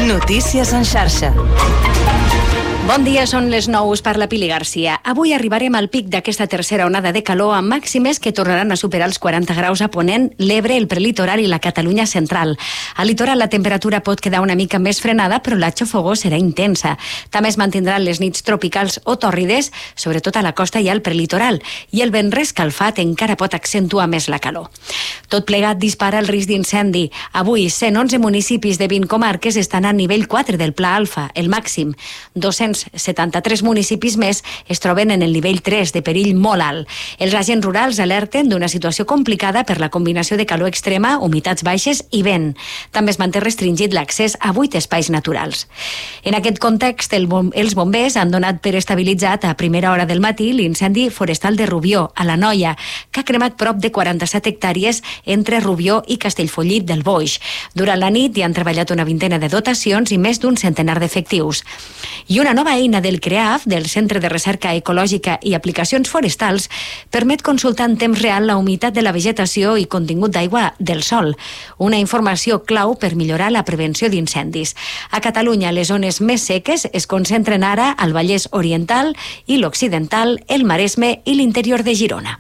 Notícies en xarxa. Bon dia, són les 9, per la Pili Garcia. Avui arribarem al pic d'aquesta tercera onada de calor amb màximes que tornaran a superar els 40 graus a Ponent, l'Ebre, el prelitoral i la Catalunya central. Al litoral la temperatura pot quedar una mica més frenada, però la xafogor serà intensa. També es mantindran les nits tropicals o tòrrides, sobretot a la costa i al prelitoral, i el vent rescalfat encara pot accentuar més la calor. Tot plegat dispara el risc d'incendi. Avui, 111 municipis de 20 comarques estan a nivell 4 del Pla Alfa, el màxim. 273 municipis més es troben en el nivell 3 de perill molt alt. Els agents rurals alerten d'una situació complicada per la combinació de calor extrema, humitats baixes i vent. També es manté restringit l'accés a 8 espais naturals. En aquest context, els bombers han donat per estabilitzat a primera hora del matí l'incendi forestal de Rubió, a l'Anoia, que ha cremat prop de 47 hectàrees entre Rubió i Castellfollit del Boix. Durant la nit hi han treballat una vintena de dotacions i més d'un centenar d'efectius. I una nova eina del CREAF, del Centre de Recerca Ecològica i Aplicacions Forestals, permet consultar en temps real la humitat de la vegetació i contingut d'aigua del sòl, una informació clau per millorar la prevenció d'incendis. A Catalunya, les zones més seques es concentren ara al Vallès Oriental i l'Occidental, el Maresme i l'interior de Girona.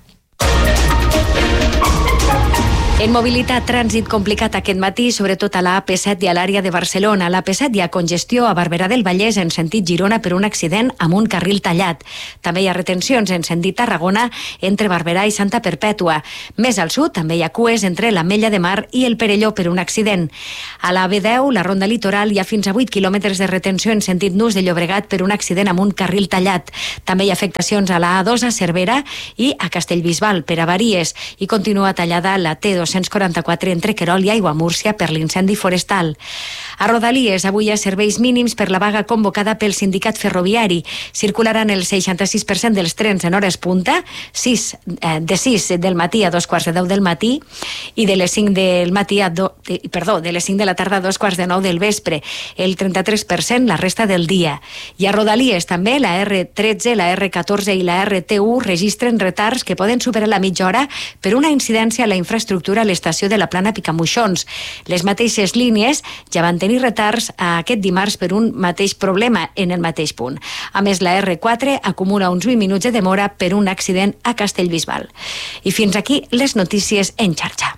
En mobilitat, trànsit complicat aquest matí, sobretot a la AP7 i a l'àrea de Barcelona. A l'AP7 hi ha congestió a Barberà del Vallès en sentit Girona per un accident amb un carril tallat. També hi ha retencions en sentit Tarragona entre Barberà i Santa Perpètua. Més al sud també hi ha cues entre l'Ametlla de Mar i el Perelló per un accident. A la B10, la ronda litoral, hi ha fins a 8 quilòmetres de retenció en sentit Nus de Llobregat per un accident amb un carril tallat. També hi ha afectacions a la A2 a Cervera i a Castellbisbal per avaries i continua tallada la T244 entre Querol i Aiguamúrcia per l'incendi forestal. A Rodalies, avui hi ha serveis mínims per la vaga convocada pel sindicat ferroviari. Circularan el 66% dels trens en hores punta, de 6 del matí a 2:15 del matí i de les 5 del matí de les 5 de la tarda a 2:15 del vespre. El 33% la resta del dia. I a Rodalies també la R13, la R14 i la RT1 registren retards que poden superar la mitja hora per una incidència a la infraestructura a l'estació de la Plana Picamoixons. Les mateixes línies ja van tenir retards aquest dimarts per un mateix problema en el mateix punt. A més, la R4 acumula uns 20 minuts de demora per un accident a Castellbisbal. I fins aquí les notícies en xarxa.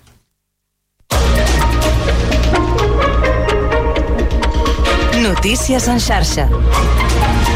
Notícies en xarxa.